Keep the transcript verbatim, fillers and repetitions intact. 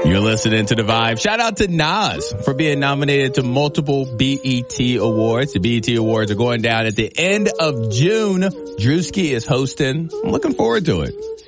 You're listening to The Vibe. Shout out to Nas for being nominated to multiple B E T Awards. The B E T Awards are going down at the end of June. Drewski is hosting. I'm looking forward to it.